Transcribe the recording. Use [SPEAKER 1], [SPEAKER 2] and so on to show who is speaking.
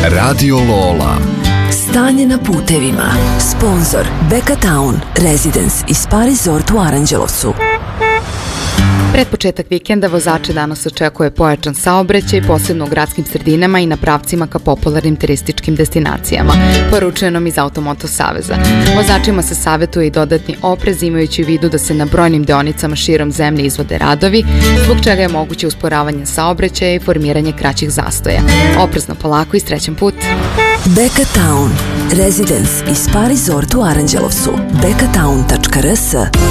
[SPEAKER 1] Radio Lola.
[SPEAKER 2] Stanje na putevima. Sponzor Beka Town, Residence i Spa Resort u Aranđelovcu.
[SPEAKER 3] Pred početak vikenda vozače danas očekuje pojačan saobraćaj, posebno u gradskim sredinama i na pravcima ka popularnim turističkim destinacijama, poručuje nam iz Automoto Saveza. Vozačima se savjetuje i dodatni oprez, imajući u vidu da se na brojnim deonicama širom zemlje izvode radovi, zbog čega je moguće usporavanje saobraćaja i formiranje kraćih zastoja. Oprezno, polako i srećan put!
[SPEAKER 2] Beka Town, Residence i Spa Resort u Aranđelovcu. bekatown.rs